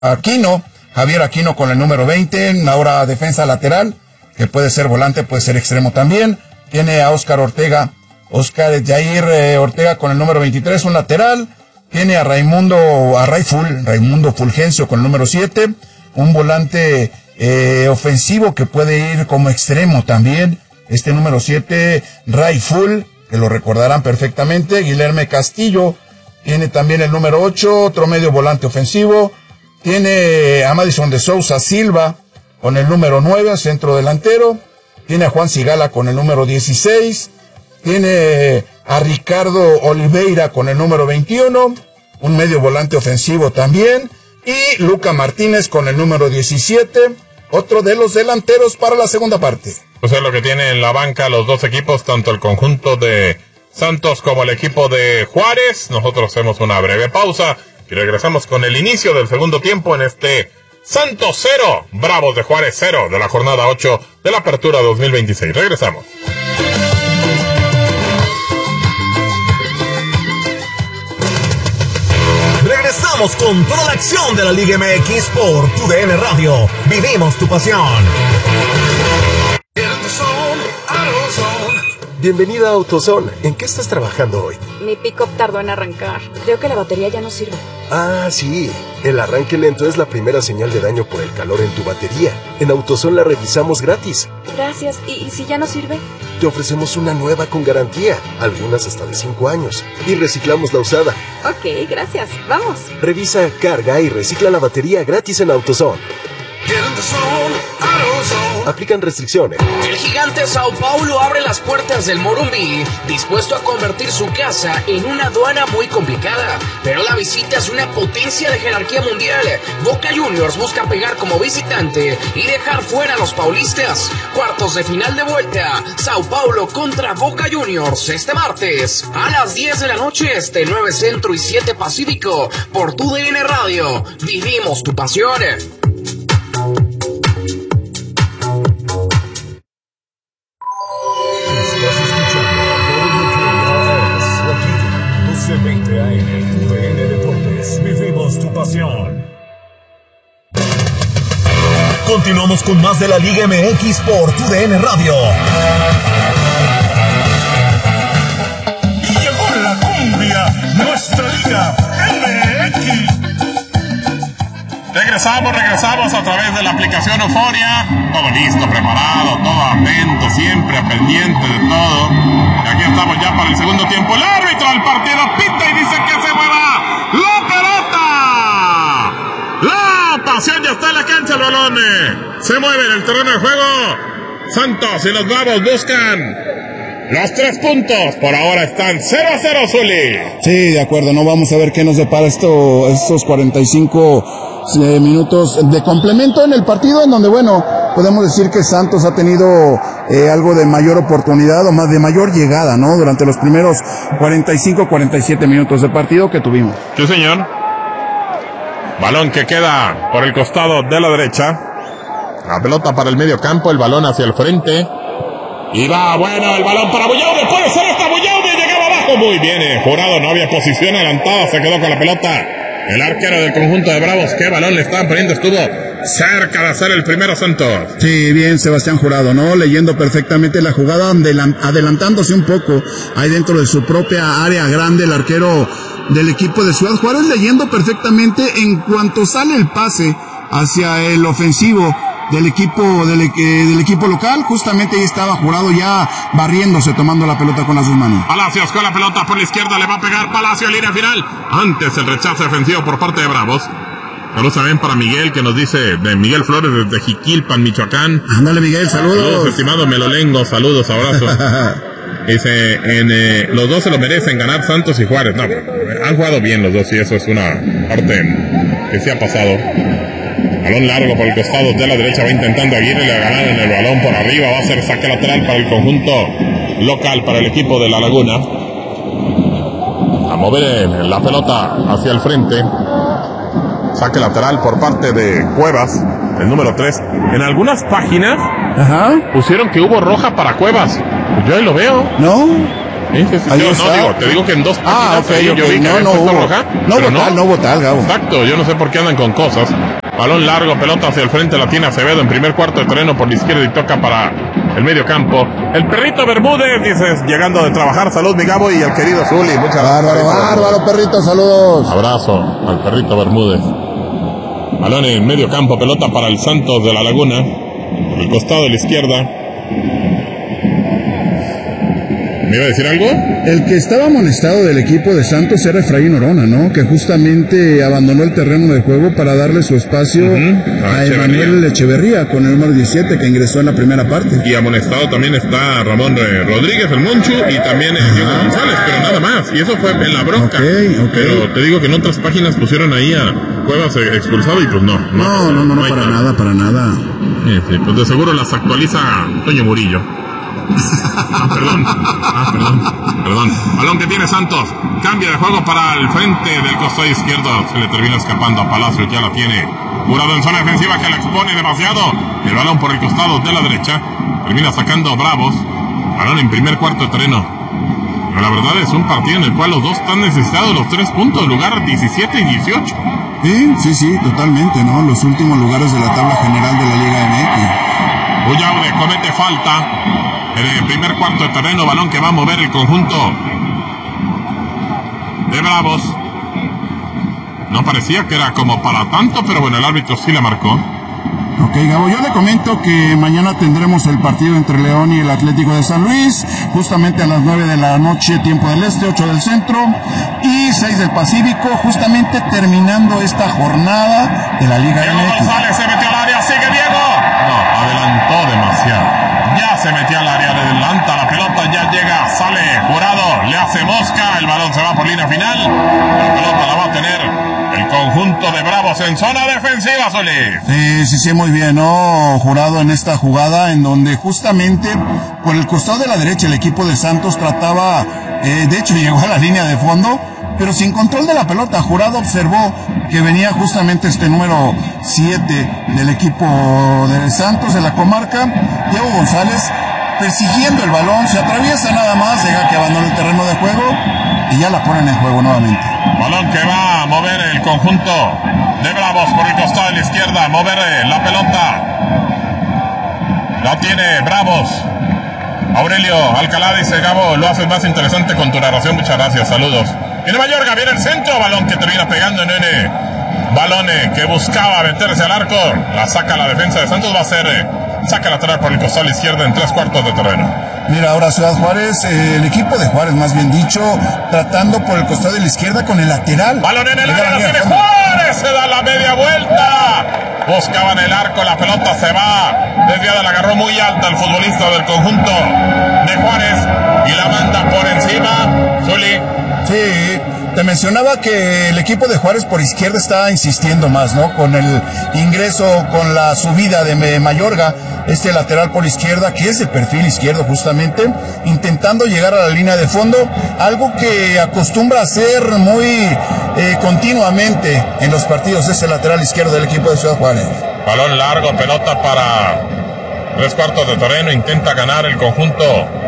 Aquino, Javier Aquino con el número 20, ahora defensa lateral, que puede ser volante, puede ser extremo también. Tiene a Oscar Jair Ortega con el número 23, un lateral. Tiene a Raimundo Fulgencio con el número 7, un volante ofensivo que puede ir como extremo también. Este número 7, Raiful, que lo recordarán perfectamente. Guilherme Castillo tiene también el número 8, otro medio volante ofensivo. Tiene a Madison de Souza Silva con el número 9, centro delantero. Tiene a Juan Sigala con el número 16. Tiene a Ricardo Oliveira con el número 21, un medio volante ofensivo también. Y Luca Martínez con el número 17, otro de los delanteros para la segunda parte. Pues es lo que tiene en la banca los dos equipos, tanto el conjunto de Santos como el equipo de Juárez. Nosotros hacemos una breve pausa y regresamos con el inicio del segundo tiempo en este Santos 0, Bravos de Juárez 0 de la jornada 8 de la Apertura 2026. Regresamos. Regresamos con toda la acción de la Liga MX por TUDN Radio. Vivimos tu pasión. Bienvenida a AutoZone. ¿En qué estás trabajando hoy? Mi pick-up tardó en arrancar. Creo que la batería ya no sirve. Ah, sí. El arranque lento es la primera señal de daño por el calor en tu batería. En AutoZone la revisamos gratis. Gracias. ¿Y si ya no sirve? Te ofrecemos una nueva con garantía, algunas hasta de 5 años. Y reciclamos la usada. Ok, gracias. Vamos. Revisa, carga y recicla la batería gratis en AutoZone. Aplican restricciones. El gigante Sao Paulo abre las puertas del Morumbi, dispuesto a convertir su casa en una aduana muy complicada. Pero la visita es una potencia de jerarquía mundial. Boca Juniors busca pegar como visitante y dejar fuera a los paulistas. Cuartos de final de vuelta, Sao Paulo contra Boca Juniors este martes a las 10 de la noche este, 9 Centro y 7 Pacífico, por TUDN Radio. Vivimos tu pasión. Continuamos con más de la Liga MX por TUDN Radio. Y llegó la cumbia, nuestra Liga MX. Regresamos a través de la aplicación Euforia. Todo listo, preparado, todo atento, siempre pendiente de todo. Y aquí estamos ya para el segundo tiempo. El árbitro del partido pita y dice que se mueva la pelota. La pasión ya está en la cancha, el balón se mueve en el terreno de juego. Santos y los Bravos buscan los 3 puntos. Por ahora están 0-0, Zuli. Sí, de acuerdo, no vamos a ver qué nos depara estos 45 minutos de complemento en el partido, en donde, bueno, podemos decir que Santos ha tenido algo de mayor oportunidad o más de mayor llegada, ¿no? Durante los primeros 45-47 minutos de partido que tuvimos. Sí, señor. Balón que queda por el costado de la derecha. La pelota para el medio campo, el balón hacia el frente. Y va, bueno, el balón para Bullaude. Puede ser esta Bullaude, llegaba abajo. Muy bien, Jurado, no había posición adelantada, se quedó con la pelota. El arquero del conjunto de Bravos, qué balón le estaban poniendo, estuvo cerca de hacer el primero Santos. Sí, bien Sebastián Jurado, ¿no? Leyendo perfectamente la jugada, adelantándose un poco ahí dentro de su propia área grande, el arquero del equipo de Ciudad Juárez, leyendo perfectamente en cuanto sale el pase hacia el ofensivo del equipo local. Justamente ahí estaba Jurado ya barriéndose, tomando la pelota con las dos manos. Palacios con la pelota por la izquierda, le va a pegar Palacio en línea final. Antes el rechazo defensivo por parte de Bravos. Saludos también para Miguel, que nos dice, de Miguel Flores desde Jiquilpan, Michoacán. Ándale, Miguel, saludos. Saludos, estimado Melolengo, saludos, abrazos. Dice, los dos se lo merecen, ganar Santos y Juárez. No, han jugado bien los dos y eso es una parte que se ha pasado. Balón largo por el costado de la derecha, va intentando Aguirre, le ganar en el balón por arriba, va a ser saque lateral para el conjunto local, para el equipo de La Laguna. A mover la pelota hacia el frente. Saque lateral por parte de Cuevas, el número 3. En algunas páginas pusieron que hubo roja para Cuevas. Yo ahí lo veo. No, Sí, Ahí yo está. no digo, te digo que en dos páginas ok, ahí yo vi que había puesto roja. No hubo tal, Gabo. Exacto, yo no sé por qué andan con cosas. Balón largo, pelota hacia el frente, la tiene Acevedo en primer cuarto de terreno por la izquierda y toca para el medio campo. El perrito Bermúdez, dices, llegando de trabajar. Salud, mi Gabo, y al querido Zuli. Muchas gracias. Bárbaro, perrito, saludos. Abrazo al perrito Bermúdez. Balón en medio campo, pelota para el Santos de la Laguna, por el costado de la izquierda. ¿Me iba a decir algo? El que estaba amonestado del equipo de Santos era Efraín Orona, ¿no? Que justamente abandonó el terreno de juego para darle su espacio a Emanuel Echeverría con el número 17 que ingresó en la primera parte. Y amonestado también está Ramón Rodríguez, el Monchu, y también Diego González, pero nada más. Y eso fue en la bronca. Ok. Pero te digo que en otras páginas pusieron ahí a Cuevas expulsado y pues no, para nada. Sí, pues de seguro las actualiza Toño Murillo. Perdón. Balón que tiene Santos. Cambia de juego para el frente del costado izquierdo. Se le termina escapando a Palacio. Ya la tiene Jurado en zona defensiva que la expone demasiado. El balón por el costado de la derecha. Termina sacando Bravos. Balón en primer cuarto de terreno. Pero la verdad es un partido en el cual los dos están necesitados los 3 puntos. Lugar 17 y 18. Sí, totalmente, ¿no? Los últimos lugares de la tabla general de la Liga MX. Ullaude comete falta en el primer cuarto de terreno, balón que va a mover el conjunto de Bravos. No parecía que era como para tanto, pero bueno, el árbitro sí le marcó. Ok, Gabo, yo le comento que mañana tendremos el partido entre León y el Atlético de San Luis, justamente a las 9 de la noche, tiempo del este, 8 del centro y 6 del Pacífico, justamente terminando esta jornada de la Liga Diego MX. González se metió al área, sigue Diego. No, adelantó demasiado. Ya se metió al área, le adelanta la pelota, ya llega, sale Jurado, le hace mosca, el balón se va por línea final. La pelota la va a tener el conjunto de Bravos en zona defensiva, Solís. Sí, muy bien, ¿no? Jurado en esta jugada en donde justamente por el costado de la derecha el equipo de Santos trataba, de hecho llegó a la línea de fondo, pero sin control de la pelota. Jurado observó que venía justamente este número 7 del equipo de Santos en la comarca, Diego González, persiguiendo el balón, se atraviesa nada más, llega que abandona el terreno de juego y ya la ponen en juego nuevamente. Balón que va a mover el conjunto de Bravos por el costado de la izquierda, mover la pelota. La tiene Bravos. Aurelio Alcalá dice, Gabo, lo haces más interesante con tu narración, muchas gracias, saludos. Viene Mayorga, viene el centro, balón que termina pegando en Nene. Balón que buscaba meterse al arco, la saca la defensa de Santos, va a ser saca lateral por el costado a la izquierda en 3 cuartos de terreno. Mira, ahora Ciudad Juárez, el equipo de Juárez más bien dicho, tratando por el costado de la izquierda con el lateral. Balón en el área, la tiene Juárez, se da la media vuelta. Buscaban el arco, la pelota se va desviada, la agarró muy alta el futbolista del conjunto de Juárez y la manda por encima. Zuli. Sí, te mencionaba que el equipo de Juárez por izquierda está insistiendo más, ¿no? Con el ingreso, con la subida de Mayorga, este lateral por izquierda, que es de perfil izquierdo justamente, intentando llegar a la línea de fondo, algo que acostumbra a hacer muy continuamente en los partidos, ese lateral izquierdo del equipo de Ciudad Juárez. Balón largo, pelota para 3 cuartos de terreno, intenta ganar el conjunto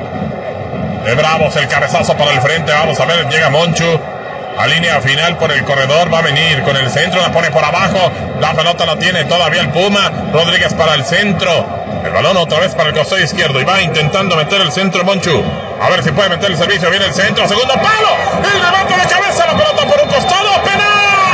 de Bravos, el cabezazo para el frente, vamos a ver, llega Monchu. A línea final por el corredor, va a venir con el centro, la pone por abajo, la pelota la tiene todavía el Puma, Rodríguez para el centro, el balón otra vez para el costado izquierdo y va intentando meter el centro Monchu, a ver si puede meter el servicio, viene el centro, segundo palo, el remate de cabeza, la pelota por un costado, penal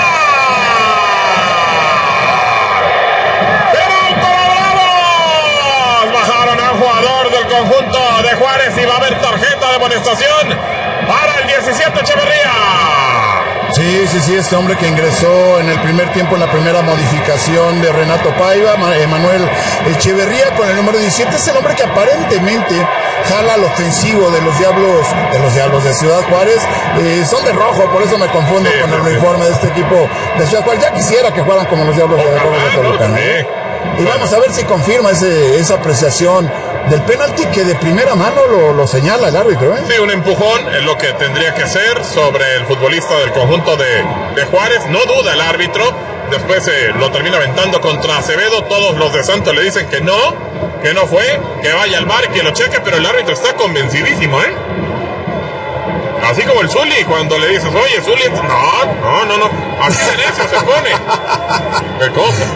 para Bravos, bajaron a un jugador del conjunto de Juárez y va a haber tarjeta de amonestación para el 17 Echeverría. Sí, este hombre que ingresó en el primer tiempo en la primera modificación de Renato Paiva, Emanuel Echeverría con el número 17, es el hombre que aparentemente jala al ofensivo de los Diablos de Ciudad Juárez, son de rojo, por eso me confundo con el uniforme de este equipo de Ciudad Juárez, ya quisiera que fueran como los Diablos de Toluca, ¿no? Y vamos a ver si confirma esa apreciación del penalti que de primera mano lo señala el árbitro, ¿eh? Sí, un empujón es lo que tendría que ser sobre el futbolista del conjunto de Juárez. No duda el árbitro. Después lo termina aventando contra Acevedo. Todos los de Santos le dicen que no fue, que vaya al VAR y que lo cheque, pero el árbitro está convencidísimo, ¿eh? Así como el Zuli, cuando le dices, oye, Zuli, no. Así de necio se pone. ¿Qué cosa?